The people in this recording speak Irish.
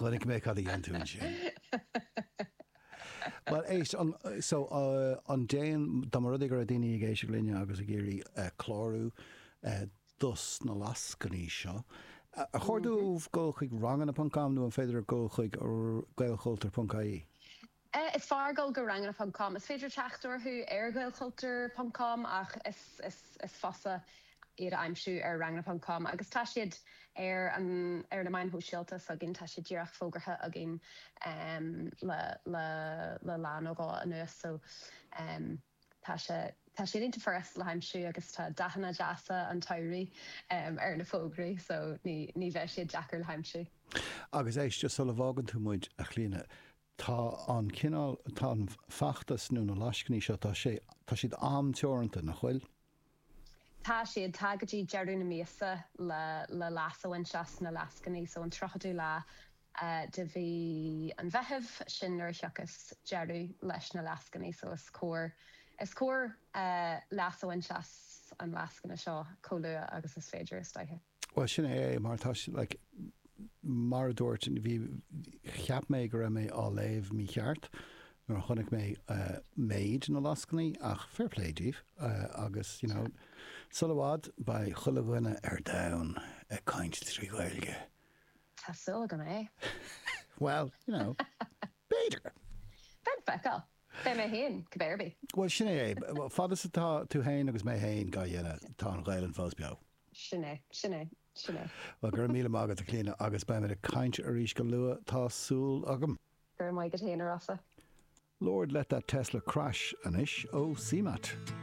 chunig mé cad a dhéantún sin. Well, so an déan dá mar rud gur a daoine géisi glíne agus a géirí chlárú dus na lascaní seo. A chuirúh go chuig rangan na pancam nó an féidir go chuig ar gailchultar.caí? Is fargal go rangan na pancam. Is féidir teachtarthú ar gailchultar.com ach is fosa ar aimsú ar rangan.com agus tá siad ar na main hóisialta so gin tá siad díreach fógartha a gin le lán ógá anuas so tá siad inta first le aimsú agus tá dahanna deasa an tairí ar na fógraí so ní bheith siad deachar le aimsú. Agus éiste sulla bhágan tú muid a chlíne tá an cinál tá an feachtas nó na lascaní seo tá siad am teoranta na chuil. Tá siad tagadtí dearú na míasa le lasóhain seas na lascaní so an trochadú lá de bhí an bheitheh sin ar seachas dearú leis na lascaní so is cór lasóhain seas an lascanna seo cólua agus is féidir is staithe. Well sin é mar tá like mar dúirt bhí cheap mé go raibh mé á léamh mí cheart nuair chunig mé méid na lascaní ach fair play díobh agus sulhád ba chulahhuine ar domhan a caint trí ghailge. Tá sula gan é. Well, béidir. Ben feicáil. Bé mé héin go béirbí. Well sin é fadas atá tú hain agus mé hain ga dhéine tá an ghail an fós beag. Sinné. Well gur míle mágad a clíine agus ba mé a caint ar ríis go lua tá súl agam. Gur mai go héana rasa. Lord, let that Tesla crash anish. Oh, CMAT.